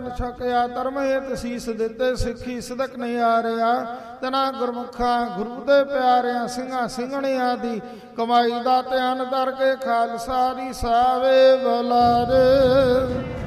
ਛਕਿਆ ਧਰਮ ਹੇਤ ਸੀਸ ਦਿੱਤੇ, ਸਿੱਖੀ ਸਿਦਕ ਨਹੀਂ ਆ ਰਿਹਾ ਤਨਾ ਗੁਰਮੁਖਾਂ ਗੁਰੂ ਦੇ ਪਿਆਰਿਆਂ ਸਿੰਘਾਂ ਸਿੰਘਣੀਆਂ ਦੀ ਕਮਾਈ ਦਾ ਧਿਆਨ ਧਰ ਕੇ ਖਾਲਸਾ ਦੀ ਸਾਵੇ ਬੁਲਾਰੇ।